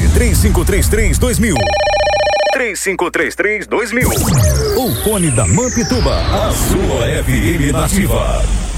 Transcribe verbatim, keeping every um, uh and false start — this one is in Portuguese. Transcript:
três cinco três três dois mil. três cinco três três dois mil. O fone da Mampituba, a sua F M nativa.